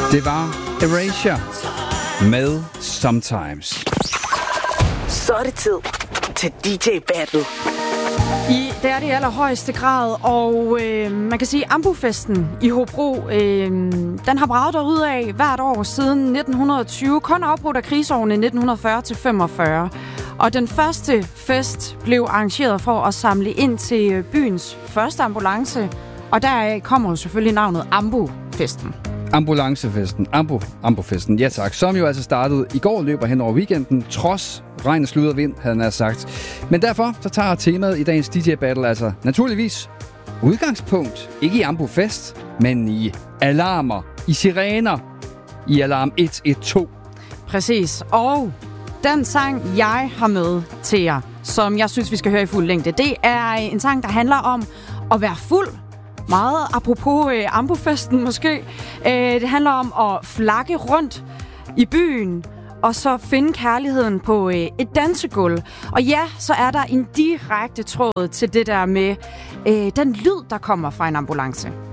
Det var Erasure med Sometimes. Så er det tid til DJ Battle. Det er det i allerhøjeste grad, og man kan sige, at Ambu-festen i Hobro, den har braget derudad hvert år siden 1920, kun afbrudt af krigsårene 1940-45. Og den første fest blev arrangeret for at samle ind til byens første ambulance, og der kommer jo selvfølgelig navnet Ambu-festen. Ambulancefesten, Ambu-festen, ja tak, som jo altså startede i går, løber hen over weekenden, trods regn, slud og vind, havde han sagt. Men derfor så tager temaet i dagens DJ Battle altså naturligvis udgangspunkt, ikke i Ambu-fest, men i alarmer, i sirener, i alarm 112. Præcis, og den sang, jeg har med til jer, som jeg synes, vi skal høre i fuld længde, det er en sang, der handler om at være fuld. Meget apropos Ambu-festen måske. Det handler om at flakke rundt i byen, og så finde kærligheden på et dansegulv. Og ja, så er der en direkte tråd til det der med den lyd, der kommer fra en ambulance.